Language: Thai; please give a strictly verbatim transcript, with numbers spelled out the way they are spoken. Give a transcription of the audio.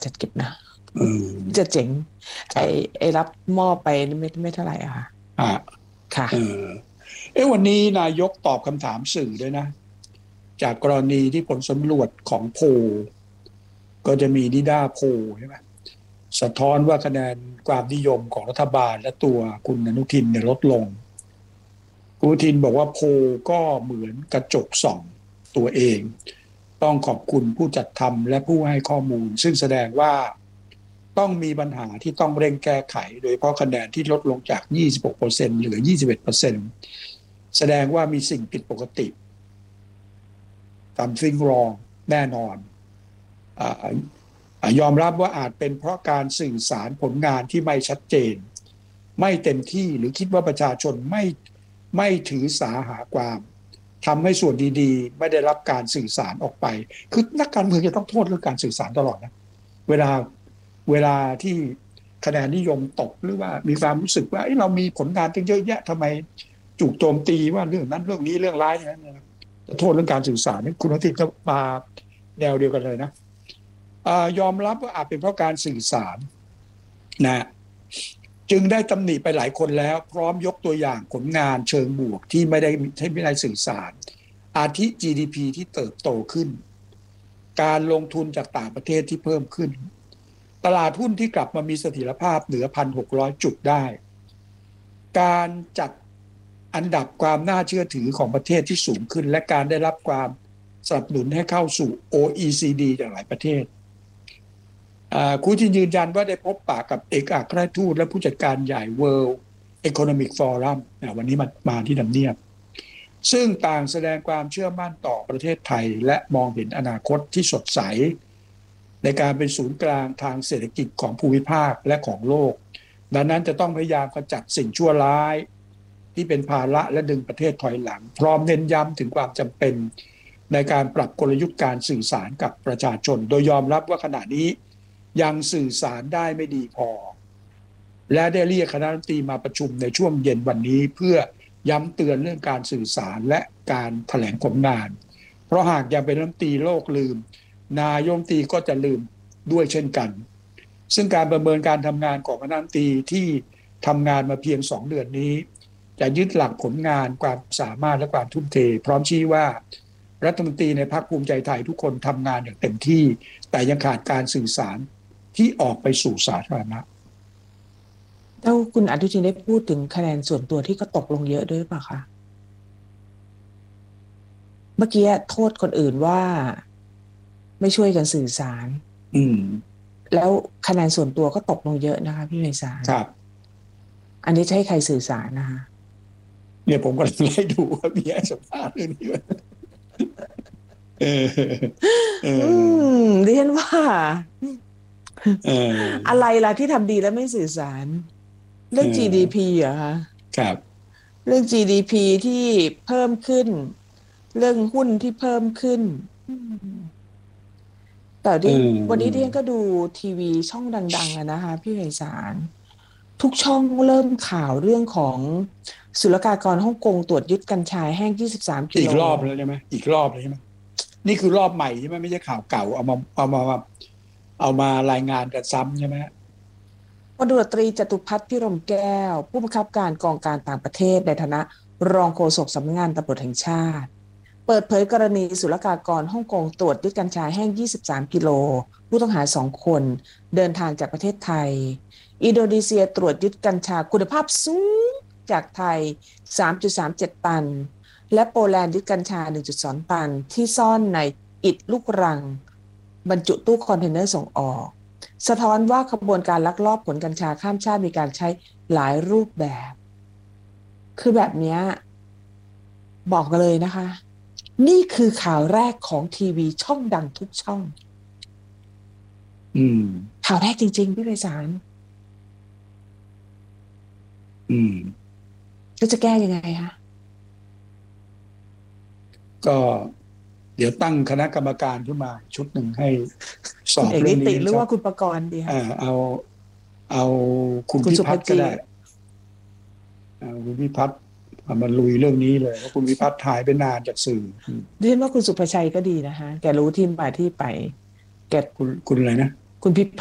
จัดเก็บนะอืมจะเจ๋งไอ้ครับไอ้รับมอบไปไม่ไม่เท่าไหร่อะค่ะอ่าค่ะเออเอ๊ะวันนี้นายกตอบคำถามสื่อด้วยนะจากกรณีที่ผลสำรวจของโพลก็จะมีนิด้าโพลใช่ไหมสะท้อนว่าคะแนนความนิยมของรัฐบาลและตัวคุณอนุทินเนี่ยลดลงคุณอนุทินบอกว่าโพลก็เหมือนกระจกส่องตัวเองต้องขอบคุณผู้จัดทำและผู้ให้ข้อมูลซึ่งแสดงว่าต้องมีปัญหาที่ต้องเร่งแก้ไขโดยเฉพาะคะแนนที่ลดลงจากยี่สิบหกเปอร์เซ็นต์เปอร์เซ็นต์เหลือยี่สิบเอ็ดเปอร์เซ็นต์แสดงว่ามีสิ่งผิดปกติ something wrong แน่นอนอายอมรับว่าอาจเป็นเพราะการสื่อสารผลงานที่ไม่ชัดเจนไม่เต็มที่หรือคิดว่าประชาชนไม่ไม่ถือสาหาความทำให้ส่วนดีๆไม่ได้รับการสื่อสารออกไปคือนักการเมืองจะต้องโทษเรื่องการสื่อสารตลอดนะเวลาเวลาที่คะแนนนิยมตกหรือว่ามีความรู้สึกว่าเรามีผลงานตั้งเยอะแยะทำไมถูกโจมตีว่าเรื่องนั้นเรื่องนี้เรื่องร้ายอย่างนั้นนะจะโทษเรื่องการสื่อสารนี่คุณอนุทินก็มาแนวเดียวกันเลยนะอยอมรับว่าอาจเป็นเพราะการสื่อสารนะจึงได้ตำหนิไปหลายคนแล้วพร้อมยกตัวอย่างผลงานเชิงบวกที่ไม่ได้ที่ไม่ได้สื่อสารอาทิ จี ดี พี ที่เติบโตขึ้นการลงทุนจากต่างประเทศที่เพิ่มขึ้นตลาดหุ้นที่กลับมามีเสถียรภาพเหนือ หนึ่งพันหกร้อย จุดได้การจัดอันดับความน่าเชื่อถือของประเทศที่สูงขึ้นและการได้รับความสนับสนุนให้เข้าสู่ โอ อี ซี ดี จากหลายประเทศคุณจินยืนยันว่าได้พบปะกับเอกอัครราชทูตและผู้จัดการใหญ่ World Economic Forum วันนี้มามาที่ทำเนียบซึ่งต่างแสดงความเชื่อมั่นต่อประเทศไทยและมองเห็นอนาคตที่สดใสในการเป็นศูนย์กลางทางเศรษฐกิจของภูมิภาคและของโลกดังนั้นจะต้องพยายามกำจัดสิ่งชั่วร้ายที่เป็นภาระและดึงประเทศถอยหลังพร้อมเน้นย้ำถึงความจำเป็นในการปรับกลยุทธ์การสื่อสารกับประชาชนโดยยอมรับว่าขณะนี้ยังสื่อสารได้ไม่ดีพอและได้เรียกคณะรัฐมนตรีมาประชุมในช่วงเย็นวันนี้เพื่อย้ำเตือนเรื่องการสื่อสารและการแถลงผลงานเพราะหากยังเป็นรัฐมนตรีโลกลืมนายกรัฐมนตรีก็จะลืมด้วยเช่นกันซึ่งการประเมินการทำงานของคณะรัฐมนตรีที่ทำงานมาเพียงสองเดือนนี้จะยึดหลักผลงานความสามารถและความทุ่มเทพร้อมชี้ว่ารัฐมนตรีในพรรคภูมิใจไทยทุกคนทำงานอย่างเต็มที่แต่ยังขาดการสื่อสารที่ออกไปสู่สาธารณะแล้วคุณอนุทินได้พูดถึงคะแนนส่วนตัวที่ก็ตกลงเยอะด้วยป่ะคะเมื่อกี้โทษคนอื่นว่าไม่ช่วยกันสื่อสารอืมแล้วคะแนนส่วนตัวก็ตกลงเยอะนะคะพี่ไพศาลครับอันนี้จะให้ใครสื่อสารนะคะเนี่ยผมก็เลยให้ดูว่ามีให้สัมภาษณ์เรื่องนี้เออเออือมเรียนว่าเอออะไรล่ะที่ทำดีแล้วไม่สื่อสารเอเรื่อง จี ดี พีอเหรอคะครับเรื่อง จี ดี พี ที่เพิ่มขึ้นเรื่องหุ้นที่เพิ่มขึ้นอืมแต่เอดิวันนี้ดิฉันก็อดูทีวีช่องดังๆอะนะคะพี่ไพศาลทุกช่องเริ่มข่าวเรื่องของศุลกากรฮ่องกงตรวจยึดกัญชาแห้งยี่สิบสามกิโลอีกรอบแล้วใช่ไหมอีกรอบเลยใช่ไหมนี่คือรอบใหม่ใช่ไหมไม่ใช่ข่าวเก่าเอามาเอามาเอามารายงานกันซ้ำใช่ไหมพลตำรวจตรีจตุพัฒน์พิรมแก้วผู้บังคับการกองการต่างประเทศในฐานะรองโฆษกสำนักงานตำรวจแห่งชาติเปิดเผยกรณีศุลกากรฮ่องกงตรวจยึดกัญชาแห้งยี่สิบสามกิโลผู้ต้องหาสองคนเดินทางจากประเทศไทยอินโดนีเซียตรวจยึดกัญชาคุณภาพสูงจากไทย สามจุดสามเจ็ด ตันและโปแลนด์ยึดกัญชา หนึ่งจุดสอง ตันที่ซ่อนในอิฐลูกรังบรรจุตู้คอนเทนเนอร์ส่งออกสะท้อนว่าขบวนการลักลอบขนกัญชาข้ามชาติมีการใช้หลายรูปแบบคือแบบนี้บอกกันเลยนะคะนี่คือข่าวแรกของทีวีช่องดังทุกช่องอืมข่าวแรกจริงๆพี่ไพศาลอืมก็จะแก้ยังไงคะก็เดี๋ยวตั้งคณะกรรมการขึ้นมาชุดหนึ่งให้สคุณเอกนิอบเรื่องนี้สักติหรือว่าคุณประกรณ์ดีอ่าคะเอาเอาคุณคุณพิสุภจีพัฒน์ก็ได้เอาคุณพิพัฒน์มาลุยเรื่องนี้เลยเพราะคุณพิพัฒน์ถ่ายไปนานจากสื่อดิฉันว่าคุณสุภชัยก็ดีนะคะแกรู้ที่มาที่ไปแกคุณคุณอะไรนะคุณพิ